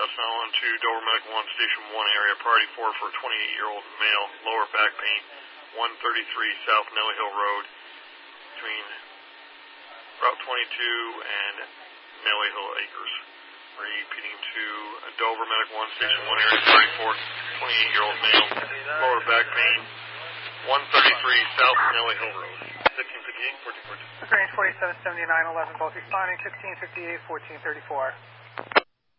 911 to Dover Medical 1, Station 1 area, priority 4 for a 28-year-old male, lower back pain, 133 South Nelly Hill Road, between Route 22 and Nelly Hill Acres. Repeating to Dover Medical 1, Station 1 area, priority 4, 28-year-old male, lower back pain, 133 South Nelly Hill Road. 1558, 1442. Range 4779, 11, both responding, 1558, 1434.